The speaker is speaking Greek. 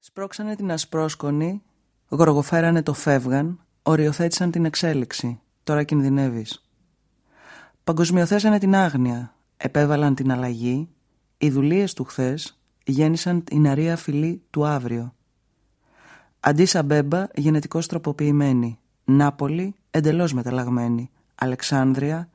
Σπρώξανε την ασπρόσκονη, γοργοφέρανε το φεύγαν, οριοθέτησαν την εξέλιξη. Τώρα κινδυνεύεις. Παγκοσμιοθέσανε την άγνοια, επέβαλαν την αλλαγή. Οι δουλείες του χθες γέννησαν την αρεία φυλή του αύριο. Αντίσα Μπέμπα γενετικώς τροποποιημένη. Νάπολη εντελώς μεταλλαγμένη. Αλεξάνδρεια